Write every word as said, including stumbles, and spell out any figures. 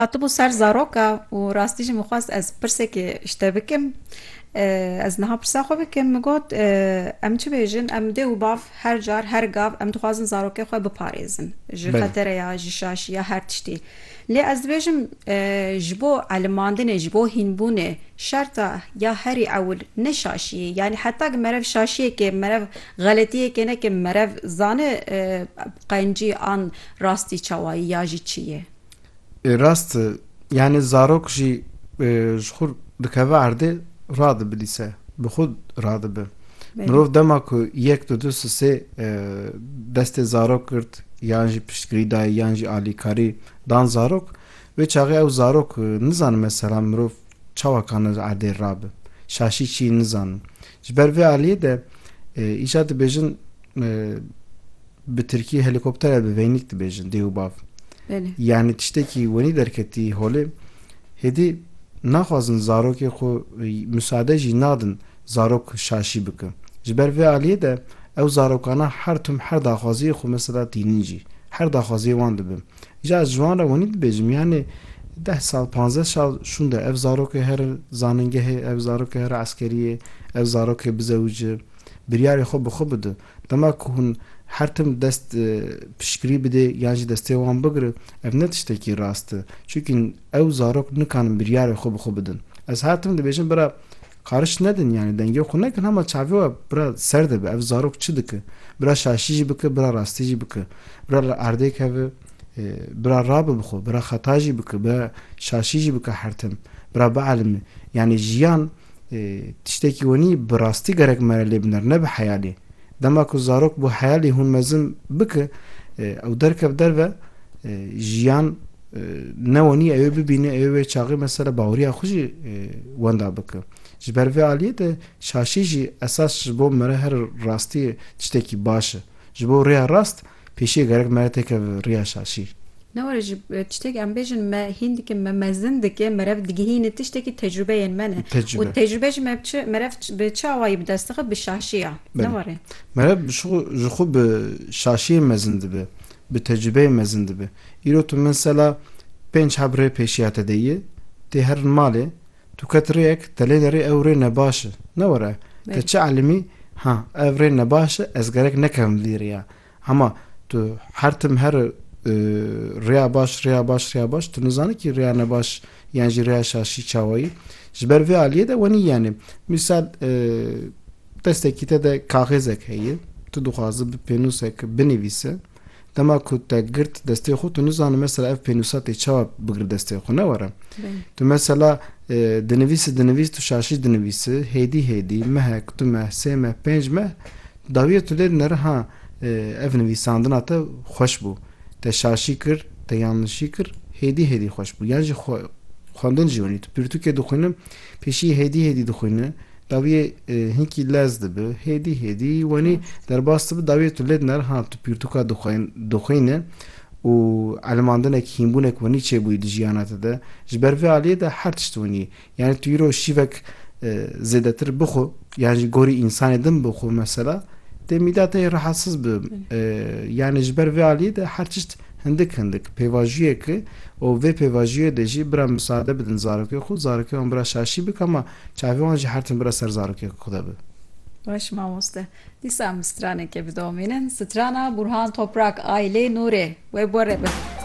Hatibû ser zaroka û rastî jî min xwast ez pirsekê ji te bikim. Ez niha pirsa xwe bikim, min got em çi bêjin, em dê û bav her car her gav em dixwazin zarokê xwe biparêzin ji xetereya, ji şaşiya her tiştî. Lê ez dibêjim ji bo elimandinê, ji bo hînbûnê şerta ya herî ewil ne şaşiyê, yani heta merev şaşiyekê, merev xeletiyekê neke, merev zane qencî an rastî çawayî ya jî çi ye. Rast yani zarok jî ji xwe dikeve erdê radibîlîse, bi xwe radibe. Mirov dema ku yek du du sê destê zarok girt yan jî piştgirî daye yan jî alîkarî dan zarok, vê çaxê ew zarok nizanin mesela mirov çawa kane erdê rabe. Şaşî çi nizanin. Ji ber vê aliyê de îşa dibêjin bi Tirkî helîkopterê bi veynîk dibêjin dê û bav. Yani tiştekî wenî derketî holê hêdî naxwazin zarokê xwe müsaade jî nadin zarok şaşî bike. Ji ber vê aliyê de ew zarokana her tim her daxwaziyê xwe mesela dînin jî her daxwaziyê wan dibe. Ja ez ji wan re wenî dibêjim yani deh sal panzdeh sal şûnde ev zarokê here zanîngehê, ev zarokê here eskeriyê, ev zarokê bizewîcî biryarê xwe bi xwe bide. Dema ku hûn her tim dest piştgirî bide yan jî destê wan bigire ev ne tiştekî rast e. Çûkî ew zarok nikanin biryarê xwe bi xwe bidin. Ez her tim dibêjim bira qarîş nedin yani dengê xwe nekin hema çavê we bira ser dibe ev zarok çi dike? Bira şaşî jî bike, bira rastî jî bike. Bira li erdê keve bira rabe bi xwe, bira xeta jî bike, bira şaşî jî bike her tim. Bira bielime. Yani jiyan tiştekî wenî bi rastî gerek mere lê biner ne bi heyalê. Dema ku zarok bu heyalê hûn mezin bike ew derkev derve jiyan ne wenî ew ê bibîne ew ê çaxê mesela baweriya xwe jî wenda bike. Ji ber vê aliyê de şaşî jî esas ji bo mere her rastiyê tiştekî baş e. Ji bo rêya rast pêşî gerek mere têke rêya şaşî. Ne were ji tiştek em bêjin me hîn dike me mezin dike merev digihîne tiştekî tecrübeyên me ne. û tecrübe ji me çi merev bi çi awayî bi dest dixe bi şaşiya. Ne were? Merev ji xwe bi şaşiyê mezin dibe, bi tecrübeyê mezin dibe. Îro tu mesela pênc hebrê pêşiya te deyî, tê herin malê, tu ket rêyek te lê derê ew rê ne baş e. Ne were? Te çi elîmî ha ev rê ne baş e ez gerek nekevim vî rêya. Hema tu her tim her rêya baş rêya baş rêya baş tu nizanî kî rêya ne baş yan jî rêya şaşî çawayî. Ji ber vê aliyê de wenî yani misal destekî te de kaxêzek heye tu dixwazî bi pênûsek binivîse dema ku te girt destê xwe tu nizanî mesela ev pênûsa tê çawa bigir destê xwe ne were? Tu mesela dinivîsî dinivîs tu şaşî dinivîsî hêdî hêdî mehek du meh sê meh pênc meh dawiyê tu lê dinere ha ev nivîsandina te xweş bû. Te şaşî kir, te yanlışî kir, hêdî hêdî xweş bû. Yan jî xwendin jî wenî. Tu pirtûkê dixwînin, pêşî hêdî hêdî dixwîne, dawiyê hinkî lez dibe, hêdî hêdî wenî derbas dibe, dawiyê tu lê dinere ha tu pirtûka dixwîne û elimandinekî hînbûnek wenî çêbûyî di jiyana te de. Ji ber vê aliyê de her tişt wenî. Yani tu îro şîvek zêdetir bixwe, yan jî gorî însanê din bixwe mesela, dê mîda te rahatsız bi. Yani ji ber vê aliyê de her tişt hindik hindik pêvajiyeke û vê pêvajiyê de jî bira müsaade bidin zarokê xwe, zarokê wan bira şaşî bike ama çavê wan jî her tim bira ser zarokê xwe de be. Baş mamoste. Dîsa em stranekê bidomînin. Strana Burhan Toprak Ailê Nûrê. Wê bore be.